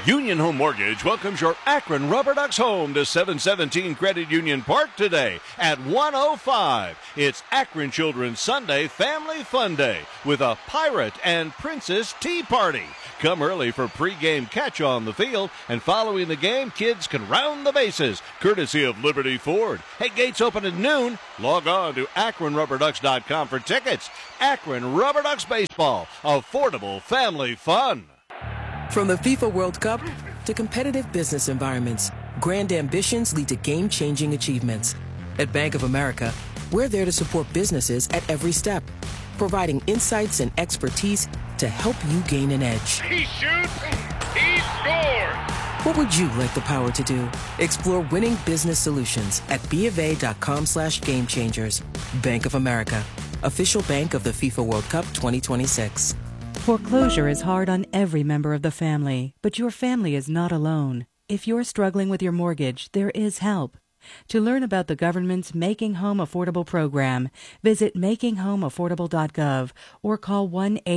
Union Home Mortgage welcomes your Akron Rubber Ducks home to 717 Credit Union Park today at 1:05. It's Akron Children's Sunday Family Fun Day with a pirate and princess tea party. Come early for pregame catch on the field, and following the game, kids can round the bases, courtesy of Liberty Ford. Hey, gates open at noon. Log on to AkronRubberDucks.com for tickets. Akron Rubber Ducks Baseball, affordable family fun. From the FIFA World Cup to competitive business environments, grand ambitions lead to game-changing achievements. At Bank of America, we're there to support businesses at every step, providing insights and expertise to help you gain an edge. He shoots, he scores! What would you like the power to do? Explore winning business solutions at BofA.com/gamechangers. Bank of America, official bank of the FIFA World Cup 2026. Foreclosure is hard on every member of the family, but your family is not alone. If you're struggling with your mortgage, there is help. To learn about the government's Making Home Affordable program, visit makinghomeaffordable.gov or call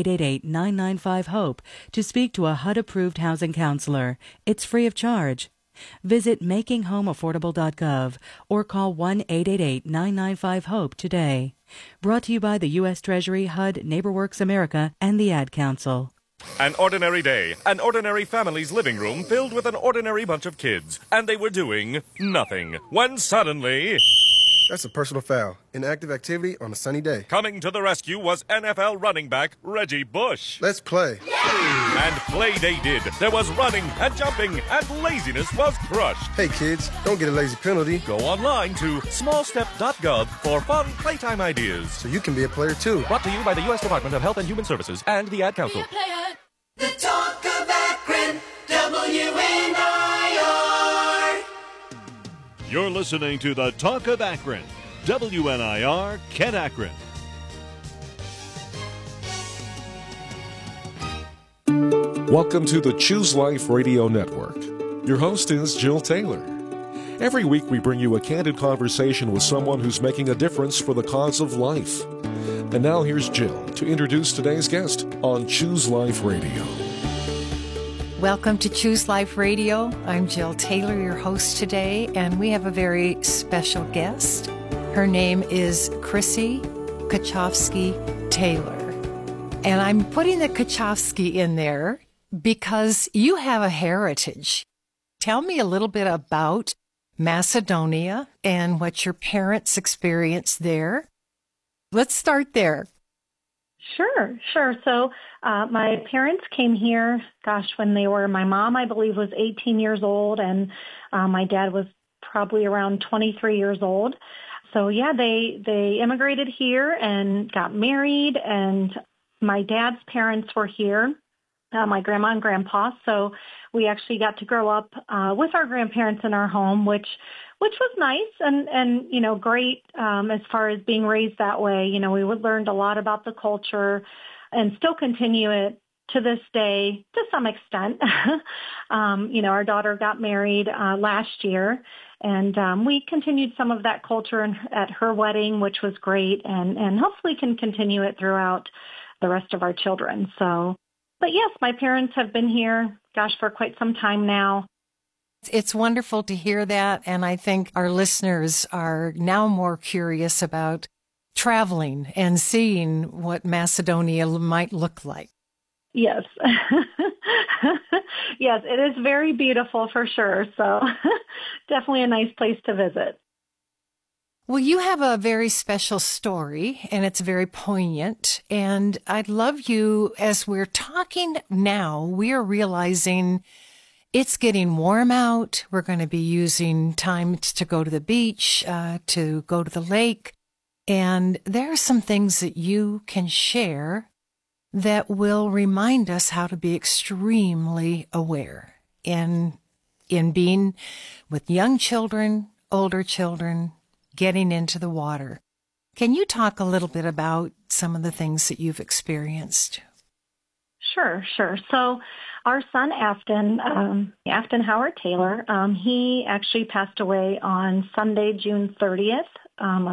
1-888-995-HOPE to speak to a HUD-approved housing counselor. It's free of charge. Visit makinghomeaffordable.gov or call 1-888-995-HOPE today. Brought to you by the U.S. Treasury, HUD, NeighborWorks America, and the Ad Council. An ordinary day, an ordinary family's living room filled with an ordinary bunch of kids, and they were doing nothing. When suddenly... That's a personal foul. Inactive activity on a sunny day. Coming to the rescue was NFL running back Reggie Bush. Let's play. Yeah! And play they did. There was running and jumping, and laziness was crushed. Hey kids, don't get a lazy penalty. Go online to smallstep.gov for fun playtime ideas. So you can be a player too. Brought to you by the U.S. Department of Health and Human Services and the Ad Council. The Talk of Akron, WNIR. You're listening to the Talk of Akron, WNIR, Kent Akron. Welcome to the Choose Life Radio Network. Your host is Jill Taylor. Every week we bring you a candid conversation with someone who's making a difference for the cause of life. And now here's Jill to introduce today's guest on Choose Life Radio. Welcome to Choose Life Radio. I'm Jill Taylor, your host today, and we have a very special guest. Her name is Chrissy Kachowski-Taylor. And I'm putting the Kachowski in there because you have a heritage. Tell me a little bit about Macedonia and what your parents experienced there. Let's start there. Sure. So my parents came here, when my mom, I believe, was 18 years old, and my dad was probably around 23 years old. So, yeah, they immigrated here and got married, and my dad's parents were here, my grandma and grandpa. So we actually got to grow up with our grandparents in our home, which was nice and great as far as being raised that way. We learned a lot about the culture and still continue it to this day to some extent. Our daughter got married last year, and we continued some of that culture at her wedding, which was great, and hopefully can continue it throughout the rest of our children. So, but yes, my parents have been here, for quite some time now. It's wonderful to hear that, and I think our listeners are now more curious about traveling and seeing what Macedonia might look like. Yes. Yes, it is very beautiful for sure, so definitely a nice place to visit. Well, you have a very special story, and it's very poignant, and I'd love you, as we're talking now, we are realizing it's getting warm out. We're going to be using time to go to the beach, to go to the lake. And there are some things that you can share that will remind us how to be extremely aware in being with young children, older children, getting into the water. Can you talk a little bit about some of the things that you've experienced? Sure. So our son, Afton Howard Taylor, he actually passed away on Sunday, June 30th of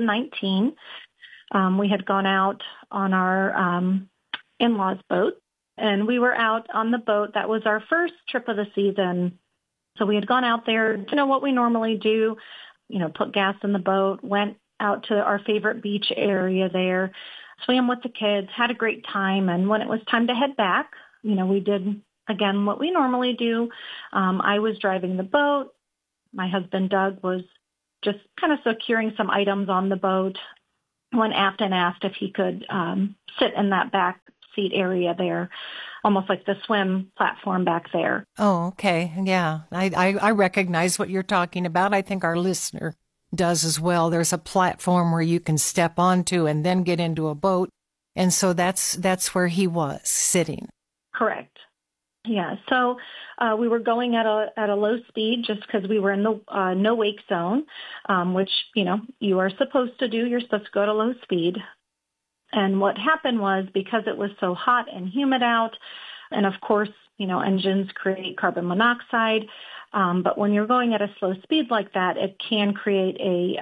2019. We had gone out on our in-laws boat And we were out on the boat. That was our first trip of the season. So we had gone out there, what we normally do, put gas in the boat, went out to our favorite beach area there, swam with the kids, had a great time. And when it was time to head back, we did, again, what we normally do. I was driving the boat. My husband, Doug, was just kind of securing some items on the boat. Went aft and asked if he could sit in that back seat area there, almost like the swim platform back there. Oh, okay. Yeah. I recognize what you're talking about. I think our listener does as well. There's a platform where you can step onto and then get into a boat. And so that's where he was sitting. Correct. Yeah. So we were going at a low speed just because we were in the no wake zone, which, you are supposed to do. You're supposed to go at a low speed. And what happened was, because it was so hot and humid out, and of course, engines create carbon monoxide. But when you're going at a slow speed like that, it can create a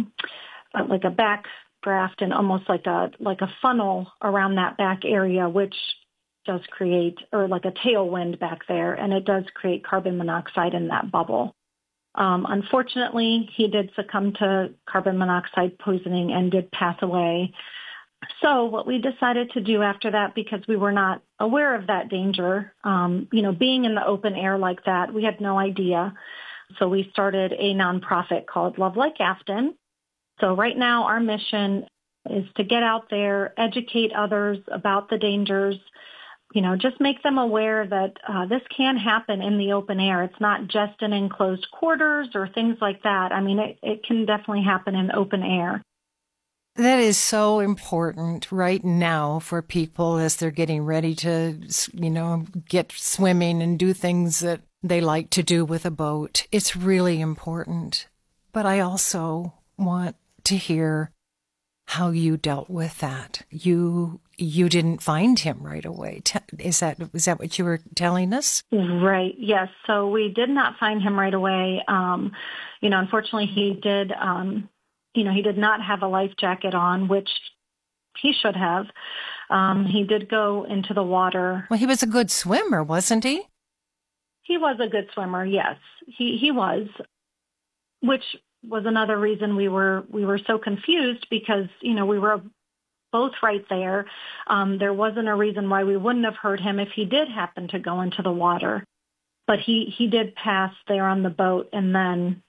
backdraft and almost like a funnel around that back area, which does create, or like a tailwind back there, and it does create carbon monoxide in that bubble. Unfortunately, he did succumb to carbon monoxide poisoning and did pass away. So what we decided to do after that, because we were not aware of that danger, being in the open air like that, we had no idea. So we started a nonprofit called Love Like Afton. So right now our mission is to get out there, educate others about the dangers, just make them aware that this can happen in the open air. It's not just in enclosed quarters or things like that. I mean, it can definitely happen in open air. That is so important right now for people as they're getting ready to, get swimming and do things that they like to do with a boat. It's really important. But I also want to hear how you dealt with that. You didn't find him right away. Was that what you were telling us? Right. Yes. So we did not find him right away. Unfortunately, he did. He did not have a life jacket on, which he should have. He did go into the water. Well, he was a good swimmer, wasn't he? He was a good swimmer. Yes, he was, which was another reason we were so confused, because, we were both right there. There wasn't a reason why we wouldn't have heard him if he did happen to go into the water. But he did pass there on the boat, and then,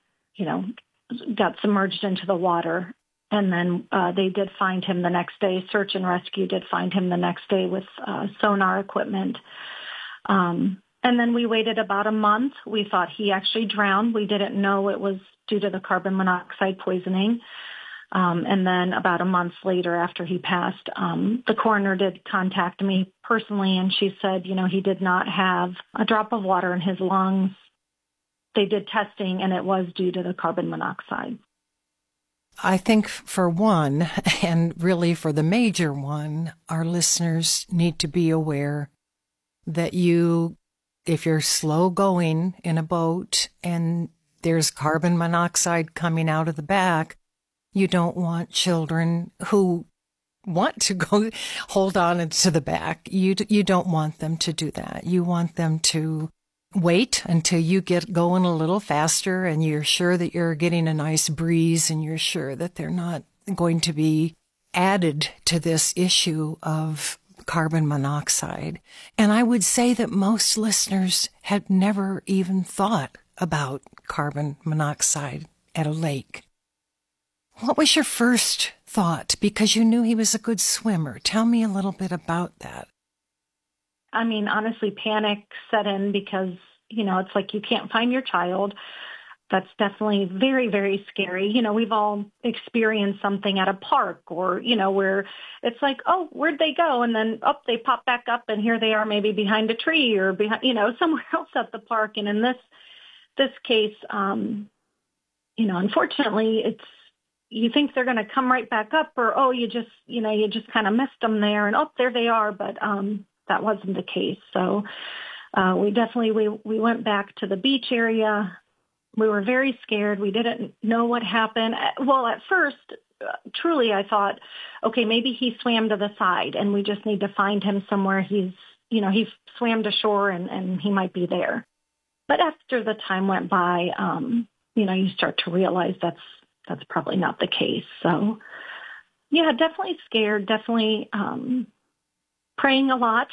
got submerged into the water. And then they did find him the next day. Search and Rescue did find him the next day with sonar equipment. And then we waited about a month. We thought he actually drowned. We didn't know it was due to the carbon monoxide poisoning. And then about a month later, after he passed, the coroner did contact me personally, and she said, he did not have a drop of water in his lungs. They did testing, and it was due to the carbon monoxide. I think for one, and really for the major one, our listeners need to be aware that if you're slow going in a boat and there's carbon monoxide coming out of the back, you don't want children who want to go hold on to the back. You don't want them to do that. You want them to wait until you get going a little faster and you're sure that you're getting a nice breeze and you're sure that they're not going to be added to this issue of carbon monoxide. And I would say that most listeners had never even thought about carbon monoxide at a lake. What was your first thought? Because you knew he was a good swimmer. Tell me a little bit about that. I mean, honestly, panic set in because, it's like you can't find your child. That's definitely very, very scary. We've all experienced something at a park or, where it's like, oh, where'd they go? And then, they pop back up and here they are maybe behind a tree or behind, somewhere else at the park. And in this case, unfortunately, you think they're going to come right back up or, you just kind of missed them there and, there they are. But that wasn't the case. So we went back to the beach area. We were very scared. We didn't know what happened. Well, at first, truly, I thought, okay, maybe he swam to the side and we just need to find him somewhere he's, he swam to shore and he might be there. But after the time went by, you start to realize that's probably not the case. So, yeah, definitely scared, definitely praying a lot.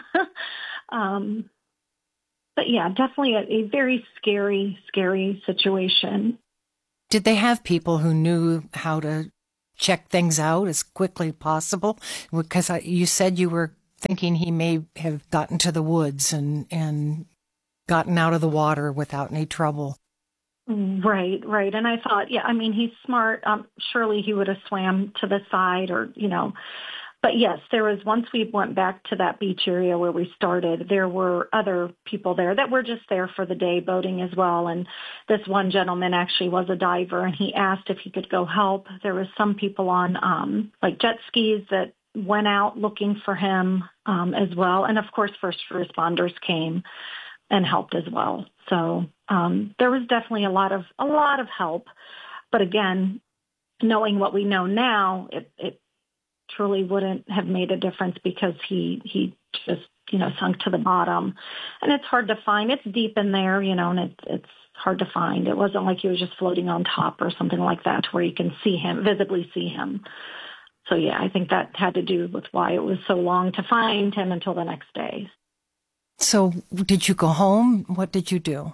But yeah, definitely a very scary, scary situation. Did they have people who knew how to check things out as quickly as possible? Because you said you were thinking he may have gotten to the woods and gotten out of the water without any trouble. Right. And I thought, he's smart. Surely he would have swam to the side But yes, once we went back to that beach area where we started, there were other people there that were just there for the day boating as well. And this one gentleman actually was a diver, and he asked if he could go help. There was some people on jet skis that went out looking for him as well. And of course, first responders came and helped as well. So there was definitely a lot of help. But again, knowing what we know now, it truly wouldn't have made a difference because he just, sunk to the bottom. And it's hard to find. It's deep in there, and it's hard to find. It wasn't like he was just floating on top or something like that where you can visibly see him. So yeah, I think that had to do with why it was so long to find him until the next day. So did you go home? What did you do?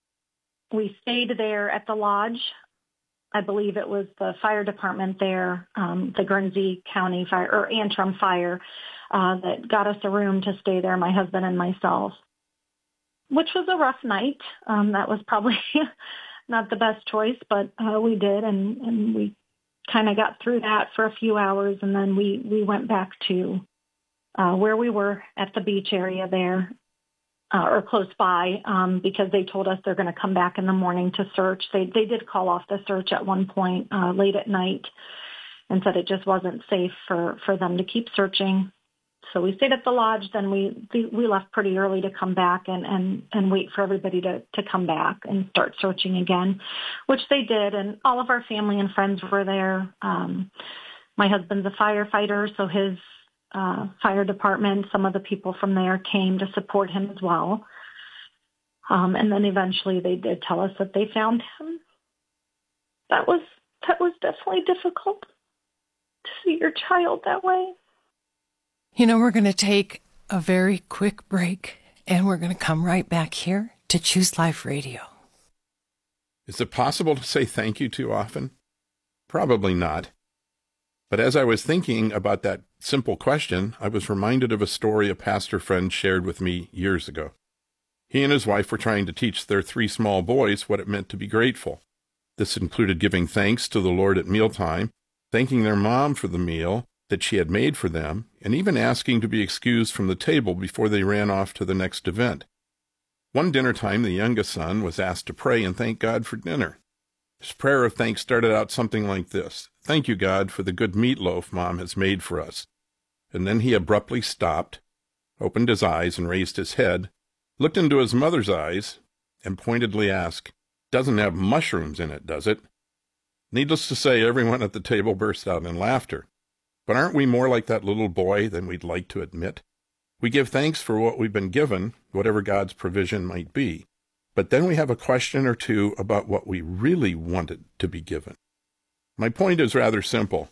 We stayed there at the lodge. I believe it was the fire department there, the Guernsey County Fire or Antrim Fire, that got us a room to stay there, my husband and myself, which was a rough night. That was probably not the best choice, but we did, and we kind of got through that for a few hours, and then we went back to where we were at the beach area there. Or close by, because they told us they're going to come back in the morning to search. They did call off the search at one point late at night and said it just wasn't safe for them to keep searching. So we stayed at the lodge. Then we left pretty early to come back and wait for everybody to come back and start searching again, which they did. And all of our family and friends were there. My husband's a firefighter, so his fire department, some of the people from there came to support him as well. And then eventually they did tell us that they found him. That was definitely difficult to see your child that way. We're going to take a very quick break, and we're going to come right back here to Choose Life Radio. Is it possible to say thank you too often? Probably not. But as I was thinking about that simple question, I was reminded of a story a pastor friend shared with me years ago. He and his wife were trying to teach their 3 small boys what it meant to be grateful. This included giving thanks to the Lord at mealtime, thanking their mom for the meal that she had made for them, and even asking to be excused from the table before they ran off to the next event. One dinner time, the youngest son was asked to pray and thank God for dinner. His prayer of thanks started out something like this: "Thank you, God, for the good meatloaf Mom has made for us." And then he abruptly stopped, opened his eyes and raised his head, looked into his mother's eyes, and pointedly asked, "Doesn't have mushrooms in it, does it?" Needless to say, everyone at the table burst out in laughter. But aren't we more like that little boy than we'd like to admit? We give thanks for what we've been given, whatever God's provision might be. But then we have a question or two about what we really wanted to be given. My point is rather simple.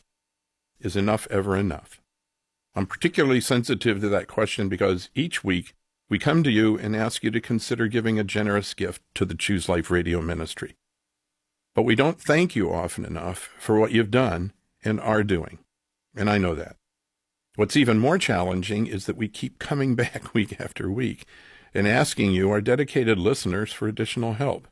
Is enough ever enough? I'm particularly sensitive to that question because each week we come to you and ask you to consider giving a generous gift to the Choose Life Radio ministry. But we don't thank you often enough for what you've done and are doing. And I know that. What's even more challenging is that we keep coming back week after week and asking you, our dedicated listeners, for additional help.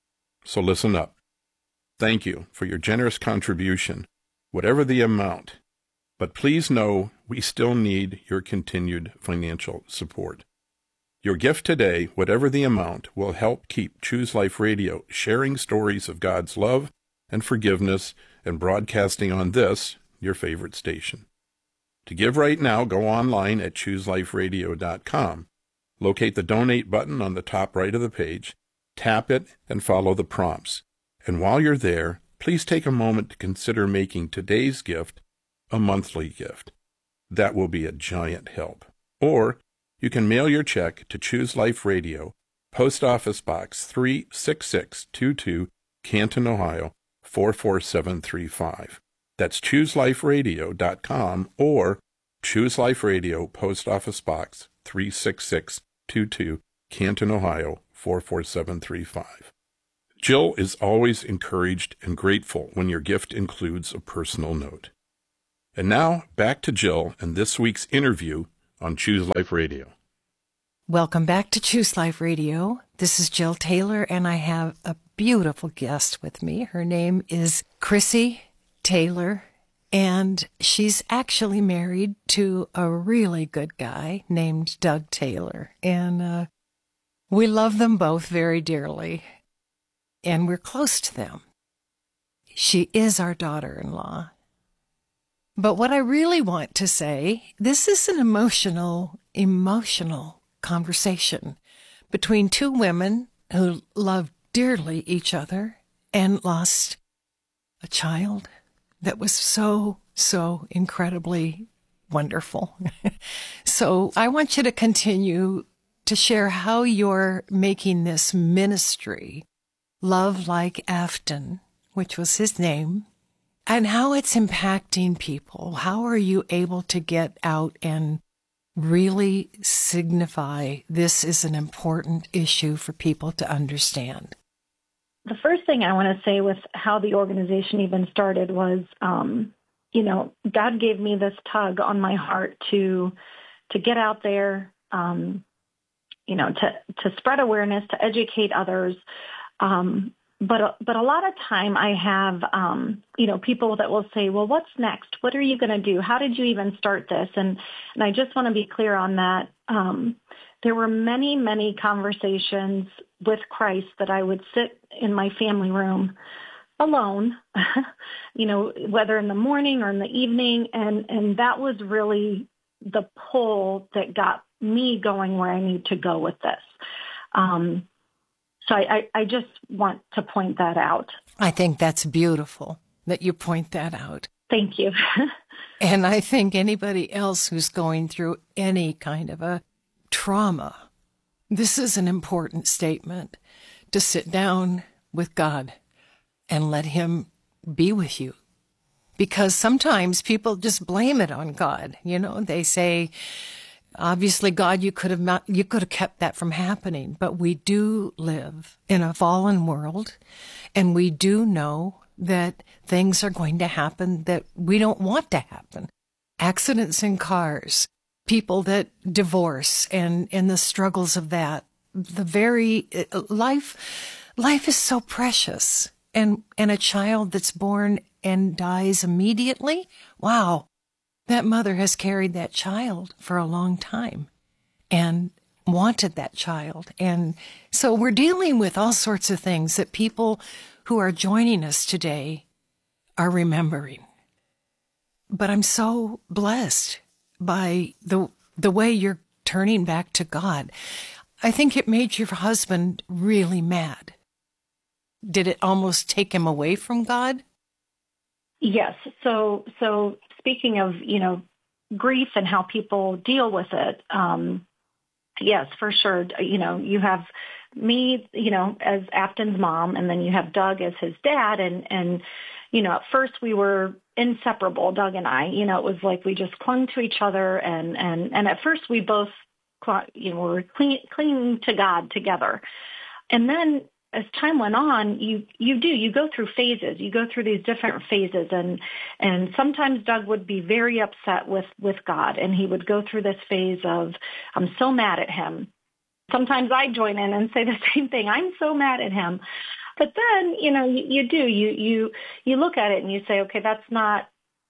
So listen up. Thank you for your generous contribution, whatever the amount. But please know we still need your continued financial support. Your gift today, whatever the amount, will help keep Choose Life Radio sharing stories of God's love and forgiveness and broadcasting on this, your favorite station. To give right now, go online at chooseliferadio.com. Locate the donate button on the top right of the page, tap it, and follow the prompts. And while you're there, please take a moment to consider making today's gift a monthly gift. That will be a giant help. Or You can mail your check to Choose Life Radio, Post Office Box 36622, Canton, Ohio, 44735. That's ChooseLifeRadio.com or Choose Life Radio, Post Office Box 36622, Canton, Ohio, 44735. Jill is always encouraged and grateful when your gift includes a personal note. And now, back to Jill and this week's interview on Choose Life Radio. Welcome back to Choose Life Radio. This is Jill Taylor, and I have a beautiful guest with me. Her name is Chrissy Taylor, and she's actually married to a really good guy named Doug Taylor. And we love them both very dearly, and we're close to them. She is our daughter-in-law. But what I really want to say, this is an emotional conversation between two women who love dearly each other and lost a child that was so incredibly wonderful. So I want you to continue to share how you're making this ministry, Love Like Afton, which was his name, and how it's impacting people. How are you able to get out and really signify this is an important issue for people to understand? The first thing I want to say with how the organization even started was, God gave me this tug on my heart to get out there, to spread awareness, to educate others. But a lot of time I have, people that will say, well, what's next? What are you going to do? How did you even start this? And I just want to be clear on that. There were many, many conversations with Christ that I would sit in my family room alone, whether in the morning or in the evening. And that was really the pull that got me going where I need to go with this. So I just want to point that out. I think that's beautiful that you point that out. Thank you. And I think anybody else who's going through any kind of a trauma, this is an important statement to sit down with God and let him be with you. Because sometimes people just blame it on God. They say, obviously, God, you could have kept that from happening, but we do live in a fallen world, and we do know that things are going to happen that we don't want to happen. Accidents in cars, people that divorce, and the struggles of that. The very life is so precious, and a child that's born and dies immediately. Wow. That mother has carried that child for a long time and wanted that child. And so we're dealing with all sorts of things that people who are joining us today are remembering. But I'm so blessed by the way you're turning back to God. I think it made your husband really mad. Did it almost take him away from God? Yes. So speaking of, grief and how people deal with it, yes, for sure. You have me, as Afton's mom, and then you have Doug as his dad. And at first we were inseparable, Doug and I. It was like we just clung to each other. And at first we both, were clinging to God together. And then as time went on, you go through phases. You go through these different phases, and sometimes Doug would be very upset with God, and he would go through this phase of, I'm so mad at him. Sometimes I join in and say the same thing. I'm so mad at him. But then, you look at it and you say, okay, that's not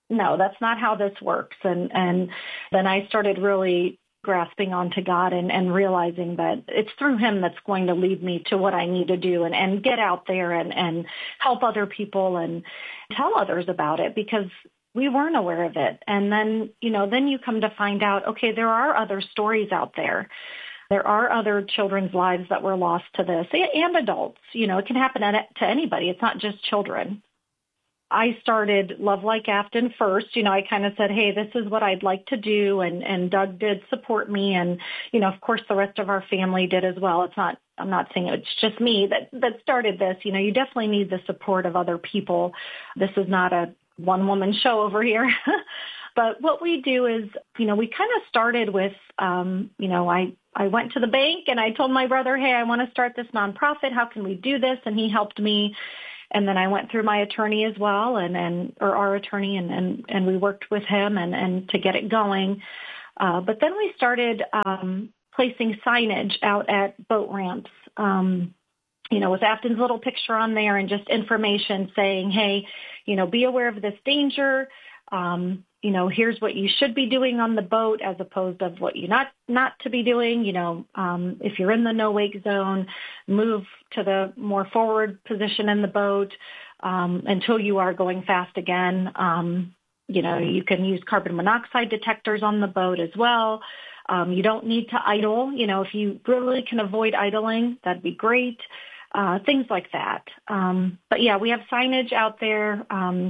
how this works. And then I started really grasping onto God and realizing that it's through him that's going to lead me to what I need to do and get out there and help other people and tell others about it, because we weren't aware of it. And then, then you come to find out, okay, there are other stories out there. There are other children's lives that were lost to this, and adults. It can happen to anybody. It's not just children. I started Love Like Afton first. You know, I kind of said, hey, this is what I'd like to do. And Doug did support me. And, you know, of course, the rest of our family did as well. I'm not saying it's just me that started this. You know, you definitely need the support of other people. This is not a one-woman show over here. But what we do is, you know, we kind of started with, you know, I went to the bank and I told my brother, hey, I want to start this nonprofit. How can we do this? And he helped me. And then I went through my attorney as well, or our attorney, and we worked with him and to get it going. But then we started placing signage out at boat ramps, you know, with Afton's little picture on there and just information saying, hey, you know, be aware of this danger. You know, here's what you should be doing on the boat as opposed of what you not to be doing. You know, if you're in the no wake zone, move to the more forward position in the boat until you are going fast again. You know, you can use carbon monoxide detectors on the boat as well. You don't need to idle. You know, if you really can avoid idling, that'd be great. Things like that. But yeah, we have signage out there.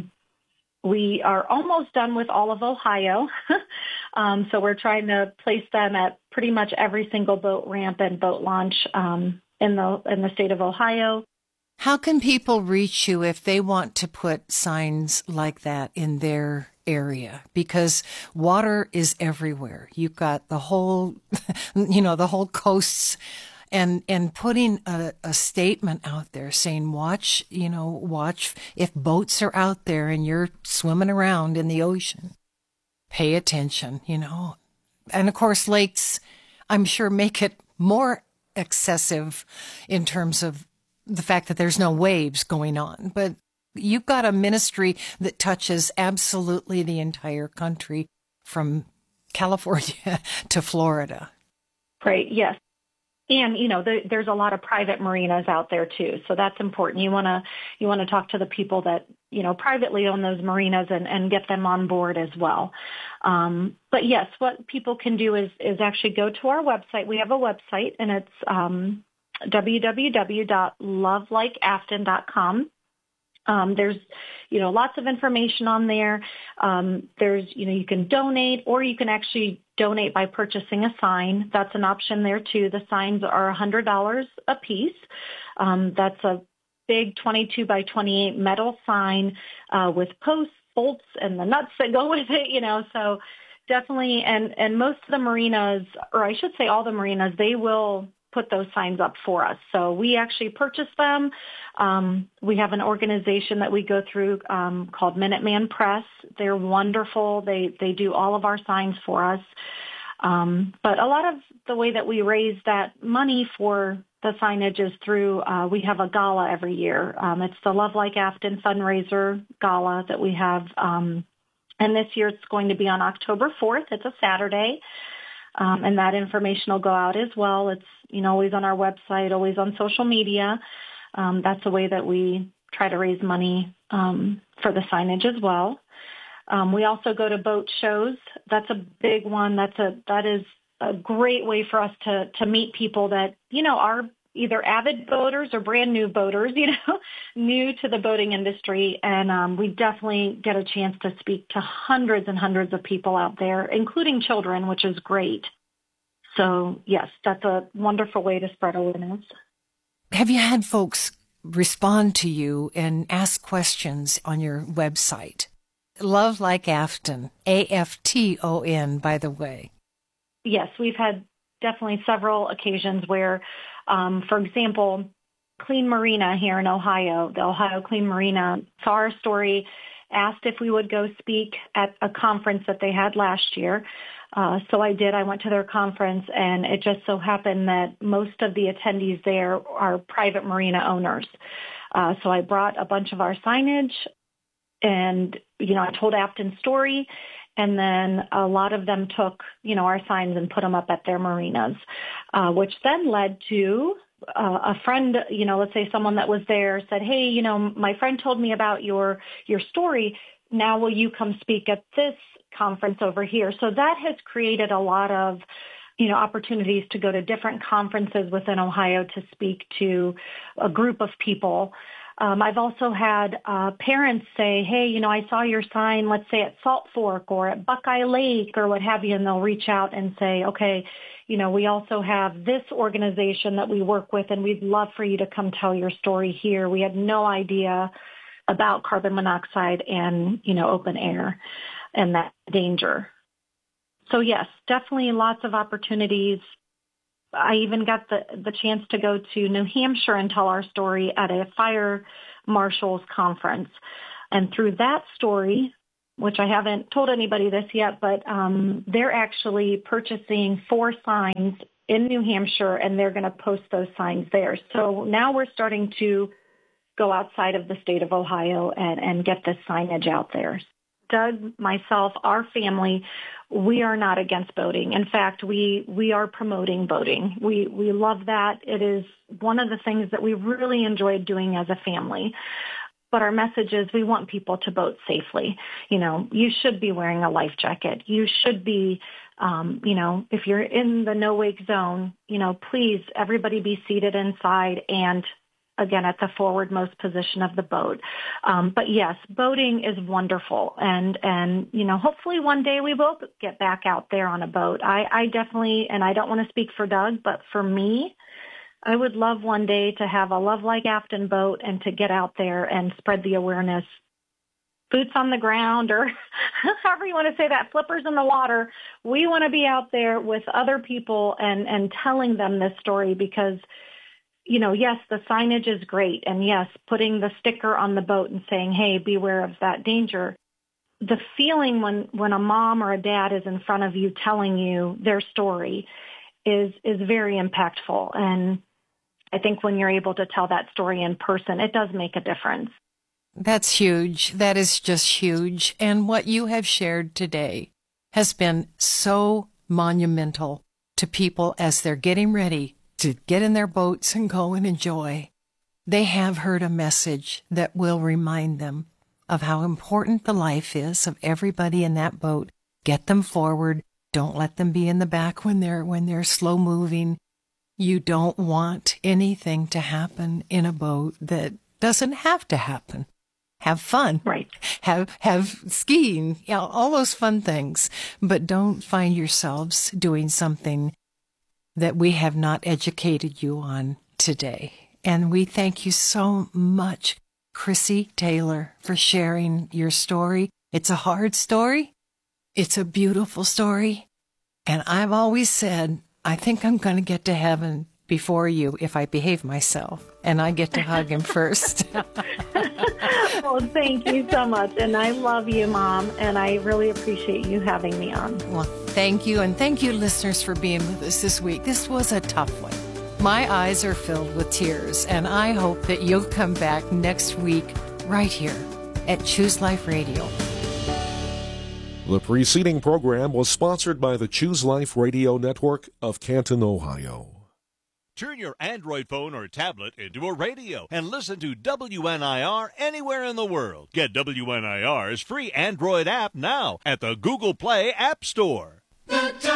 We are almost done with all of Ohio. So we're trying to place them at pretty much every single boat ramp and boat launch in the state of Ohio. How can people reach you if they want to put signs like that in their area? Because water is everywhere. You've got the whole, you know, the whole coasts. And putting a statement out there saying, watch if boats are out there and you're swimming around in the ocean, pay attention, you know. And of course, lakes, I'm sure, make it more excessive in terms of the fact that there's no waves going on. But you've got a ministry that touches absolutely the entire country from California to Florida. Right, yes. And, you know, there's a lot of private marinas out there, too. So that's important. You want to talk to the people that, you know, privately own those marinas and get them on board as well. But, yes, what people can do is actually go to our website. We have a website, and it's www.lovelikeafton.com. There's, you know, lots of information on there. There's, you know, you can donate, or you can actually donate by purchasing a sign. That's an option there too. The signs are $100 a piece. That's a big 22 by 28 metal sign, with posts, bolts, and the nuts that go with it, you know, so definitely. And most of the marinas, or I should say all the marinas, they will put those signs up for us. So we actually purchase them. We have an organization that we go through called Minuteman Press. They're wonderful. They do all of our signs for us. But a lot of the way that we raise that money for the signage is through, we have a gala every year. It's the Love Like Afton fundraiser gala that we have. And this year it's going to be on October 4th. It's a Saturday. And that information will go out as well. It's, you know, always on our website, always on social media. That's a way that we try to raise money for the signage as well. We also go to boat shows. That's a big one. That is a great way for us to meet people that, you know, are either avid boaters or brand new boaters, you know, new to the boating industry. And we definitely get a chance to speak to hundreds and hundreds of people out there, including children, which is great. So, yes, that's a wonderful way to spread awareness. Have you had folks respond to you and ask questions on your website? Love Like Afton, AFTON, by the way. Yes, we've had definitely several occasions where, for example, Clean Marina here in Ohio, the Ohio Clean Marina, saw our story, asked if we would go speak at a conference that they had last year. So I did. I went to their conference, and it just so happened that most of the attendees there are private marina owners. So I brought a bunch of our signage, and, you know, I told Afton's story, and then a lot of them took, you know, our signs and put them up at their marinas, which then led to a friend, you know, let's say someone that was there said, hey, you know, my friend told me about your story. Now will you come speak at this conference over here? So that has created a lot of, you know, opportunities to go to different conferences within Ohio to speak to a group of people. I've also had parents say, hey, you know, I saw your sign, let's say at Salt Fork or at Buckeye Lake or what have you, and they'll reach out and say, okay, you know, we also have this organization that we work with, and we'd love for you to come tell your story here. We had no idea about carbon monoxide and, you know, open air and that danger. So yes, definitely lots of opportunities. I even got the chance to go to New Hampshire and tell our story at a fire marshal's conference. And through that story, which I haven't told anybody this yet, but they're actually purchasing 4 signs in New Hampshire, and they're going to post those signs there. So now we're starting to go outside of the state of Ohio and get this signage out there. Doug, myself, our family, we are not against boating. In fact, we are promoting boating. We love that. It is one of the things that we really enjoyed doing as a family. But our message is we want people to boat safely. You know, you should be wearing a life jacket. You should be, you know, if you're in the no-wake zone, you know, please, everybody be seated inside and, again, at the forwardmost position of the boat. But yes, boating is wonderful. And, you know, hopefully one day we will get back out there on a boat. I definitely, and I don't want to speak for Doug, but for me, I would love one day to have a Love Like Afton boat and to get out there and spread the awareness. Boots on the ground, or however you want to say that, flippers in the water. We want to be out there with other people and telling them this story because, you know, yes, the signage is great. And yes, putting the sticker on the boat and saying, hey, beware of that danger. The feeling when a mom or a dad is in front of you telling you their story is very impactful. And I think when you're able to tell that story in person, it does make a difference. That's huge. That is just huge. And what you have shared today has been so monumental to people as they're getting ready to get in their boats and go and enjoy. They have heard a message that will remind them of how important the life is of everybody in that boat. Get them forward. Don't let them be in the back when they're slow moving. You don't want anything to happen in a boat that doesn't have to happen. Have fun. Right. Have skiing, you know, all those fun things. But don't find yourselves doing something that we have not educated you on today. And we thank you so much, Chrissy Taylor, for sharing your story. It's a hard story. It's a beautiful story. And I've always said, I think I'm going to get to heaven before you if I behave myself. And I get to hug him first. Well, thank you so much. And I love you, Mom. And I really appreciate you having me on. Well, thank you. And thank you, listeners, for being with us this week. This was a tough one. My eyes are filled with tears. And I hope that you'll come back next week right here at Choose Life Radio. The preceding program was sponsored by the Choose Life Radio Network of Canton, Ohio. Turn your Android phone or tablet into a radio and listen to WNIR anywhere in the world. Get WNIR's free Android app now at the Google Play App Store.